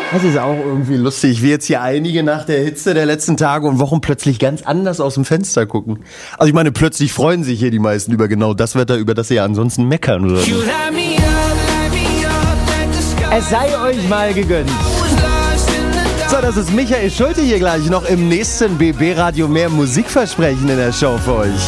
Das ist auch irgendwie lustig, wie jetzt hier einige nach der Hitze der letzten Tage und Wochen plötzlich ganz anders aus dem Fenster gucken. Also ich meine, plötzlich freuen sich hier die meisten über genau das Wetter, über das sie ja ansonsten meckern würden. Es sei euch mal gegönnt. So, das ist Michael Schulte hier gleich noch im nächsten BB Radio mehr Musikversprechen in der Show für euch.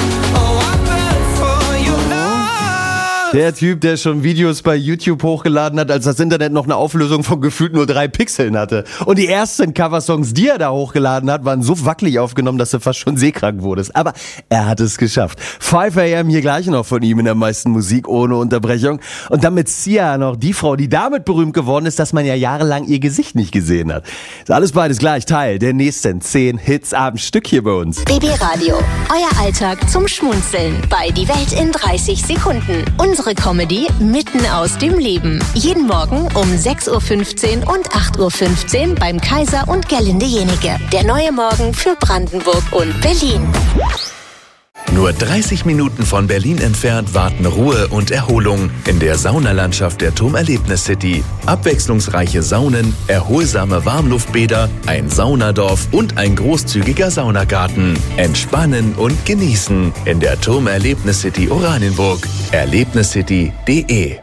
Der Typ, der schon Videos bei YouTube hochgeladen hat, als das Internet noch eine Auflösung von gefühlt nur 3 Pixeln hatte. Und die ersten Coversongs, die er da hochgeladen hat, waren so wackelig aufgenommen, dass du fast schon seekrank wurdest. Aber er hat es geschafft. 5 AM hier gleich noch von ihm in der meisten Musik ohne Unterbrechung. Und dann mit Sia noch die Frau, die damit berühmt geworden ist, dass man ja jahrelang ihr Gesicht nicht gesehen hat. Ist alles beides gleich Teil der nächsten 10 Hits am Stück hier bei uns. BB Radio, euer Alltag zum Schmunzeln bei Die Welt in 30 Sekunden. Unsere Comedy mitten aus dem Leben. Jeden Morgen um 6.15 Uhr und 8.15 Uhr beim Kaiser und Gerlinde Jenike. Der neue Morgen für Brandenburg und Berlin. Nur 30 Minuten von Berlin entfernt warten Ruhe und Erholung in der Saunalandschaft der TUM Erlebnis City. Abwechslungsreiche Saunen, erholsame Warmluftbäder, ein Saunadorf und ein großzügiger Saunagarten. Entspannen und genießen in der TUM Erlebnis City Oranienburg. Erlebniscity.de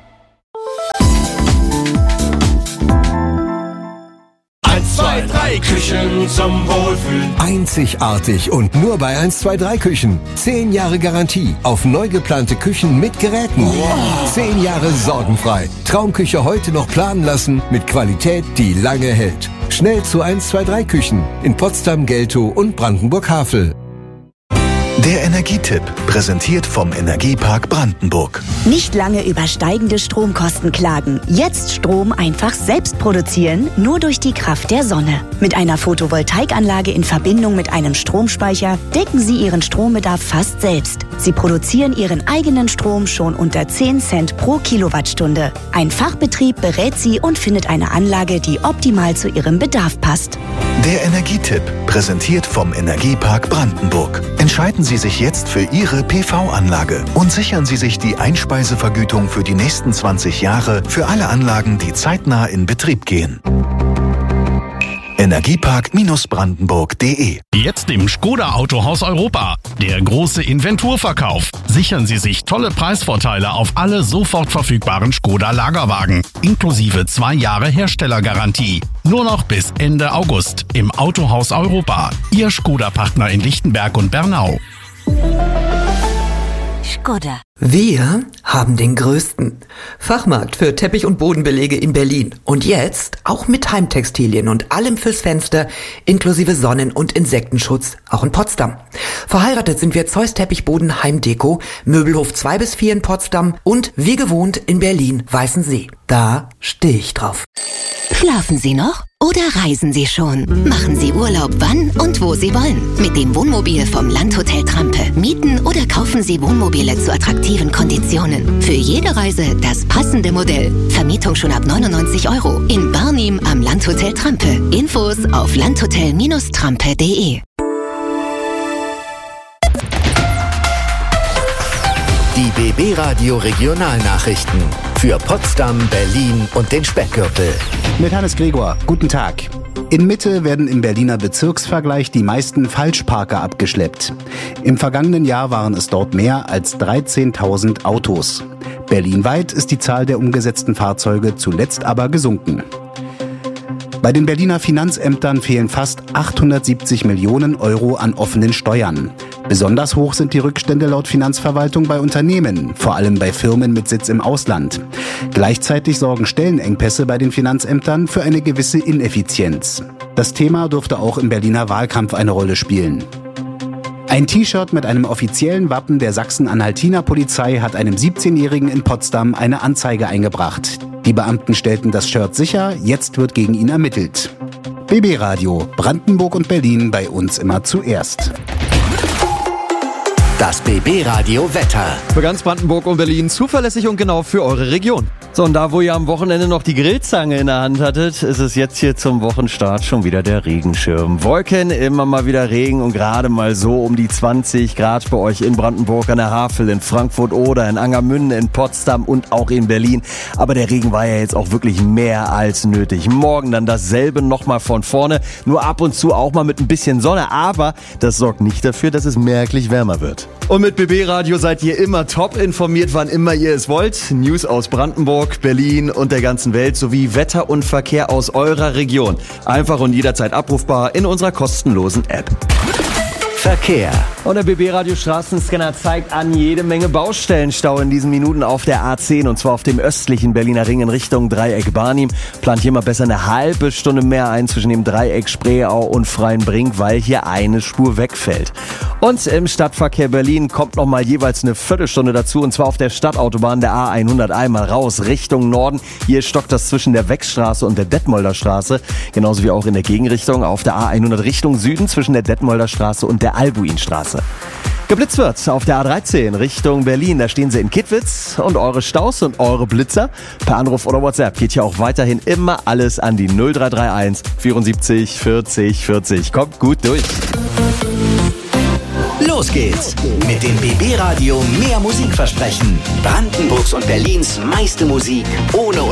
1, 2, 3 Küchen zum Wohlfühlen. Einzigartig und nur bei 1, 2, 3 Küchen. 10 Jahre Garantie auf neu geplante Küchen mit Geräten. Wow. 10 Jahre sorgenfrei. Traumküche heute noch planen lassen mit Qualität, die lange hält. Schnell zu 1, 2, 3 Küchen in Potsdam, Geltow und Brandenburg-Havel. Der Energietipp, präsentiert vom Energiepark Brandenburg. Nicht lange über steigende Stromkosten klagen. Jetzt Strom einfach selbst produzieren, nur durch die Kraft der Sonne. Mit einer Photovoltaikanlage in Verbindung mit einem Stromspeicher decken Sie Ihren Strombedarf fast selbst. Sie produzieren Ihren eigenen Strom schon unter 10 Cent pro Kilowattstunde. Ein Fachbetrieb berät Sie und findet eine Anlage, die optimal zu Ihrem Bedarf passt. Der Energietipp, präsentiert vom Energiepark Brandenburg. Entscheiden Sie sich jetzt für Ihre PV-Anlage und sichern Sie sich die Einspeisevergütung für die nächsten 20 Jahre für alle Anlagen, die zeitnah in Betrieb gehen. Energiepark-brandenburg.de. Jetzt im Skoda Autohaus Europa. Der große Inventurverkauf. Sichern Sie sich tolle Preisvorteile auf alle sofort verfügbaren Skoda Lagerwagen. Inklusive 2 Jahre Herstellergarantie. Nur noch bis Ende August im Autohaus Europa. Ihr Skoda-Partner in Lichtenberg und Bernau. Skoda. Wir haben den größten Fachmarkt für Teppich- und Bodenbelege in Berlin. Und jetzt auch mit Heimtextilien und allem fürs Fenster, inklusive Sonnen- und Insektenschutz, auch in Potsdam. Verheiratet sind wir Zeus Teppichboden Heimdeko, Möbelhof 2 bis 4 in Potsdam und wie gewohnt in Berlin Weißensee. Da stehe ich drauf. Schlafen Sie noch oder reisen Sie schon? Machen Sie Urlaub wann und wo Sie wollen. Mit dem Wohnmobil vom Landhotel Trampe. Mieten oder kaufen Sie Wohnmobile zu attraktiven Konditionen. Für jede Reise das passende Modell. Vermietung schon ab 99 € in Barnim am Landhotel Trampe. Infos auf landhotel-trampe.de. Die BB Radio Regionalnachrichten für Potsdam, Berlin und den Speckgürtel. Mit Hannes Gregor, guten Tag. In Mitte werden im Berliner Bezirksvergleich die meisten Falschparker abgeschleppt. Im vergangenen Jahr waren es dort mehr als 13.000 Autos. Berlinweit ist die Zahl der umgesetzten Fahrzeuge zuletzt aber gesunken. Bei den Berliner Finanzämtern fehlen fast 870 Millionen € an offenen Steuern. Besonders hoch sind die Rückstände laut Finanzverwaltung bei Unternehmen, vor allem bei Firmen mit Sitz im Ausland. Gleichzeitig sorgen Stellenengpässe bei den Finanzämtern für eine gewisse Ineffizienz. Das Thema dürfte auch im Berliner Wahlkampf eine Rolle spielen. Ein T-Shirt mit einem offiziellen Wappen der Sachsen-Anhaltiner Polizei hat einem 17-Jährigen in Potsdam eine Anzeige eingebracht. Die Beamten stellten das Shirt sicher, jetzt wird gegen ihn ermittelt. BB Radio, Brandenburg und Berlin bei uns immer zuerst. Das BB Radio Wetter. Für ganz Brandenburg und Berlin zuverlässig und genau für eure Region. So, und da, wo ihr am Wochenende noch die Grillzange in der Hand hattet, ist es jetzt hier zum Wochenstart schon wieder der Regenschirm. Wolken, immer mal wieder Regen und gerade mal so um die 20 Grad bei euch in Brandenburg an der Havel, in Frankfurt oder in Angermünde, in Potsdam und auch in Berlin. Aber der Regen war ja jetzt auch wirklich mehr als nötig. Morgen dann dasselbe nochmal von vorne, nur ab und zu auch mal mit ein bisschen Sonne. Aber das sorgt nicht dafür, dass es merklich wärmer wird. Und mit BB Radio seid ihr immer top informiert, wann immer ihr es wollt. News aus Brandenburg, Berlin und der ganzen Welt sowie Wetter und Verkehr aus eurer Region. Einfach und jederzeit abrufbar in unserer kostenlosen App. Verkehr. Und der BB Radio Straßenscanner zeigt an jede Menge Baustellenstau in diesen Minuten auf der A10 und zwar auf dem östlichen Berliner Ring in Richtung Dreieck Barnim. Plant hier mal besser eine halbe Stunde mehr ein zwischen dem Dreieck Spreeau und Freienbrink, weil hier eine Spur wegfällt. Und im Stadtverkehr Berlin kommt noch mal jeweils eine Viertelstunde dazu und zwar auf der Stadtautobahn der A100 einmal raus Richtung Norden. Hier stockt das zwischen der Wechstraße und der Detmolder Straße, genauso wie auch in der Gegenrichtung auf der A100 Richtung Süden zwischen der Detmolder Straße und der Albuinstraße. Geblitzt wird auf der A13 Richtung Berlin, da stehen sie in Kittwitz und eure Staus und eure Blitzer. Per Anruf oder WhatsApp geht hier auch weiterhin immer alles an die 0331 74 40 40. Kommt gut durch. Los geht's mit dem BB Radio mehr Musikversprechen. Brandenburgs und Berlins meiste Musik ohne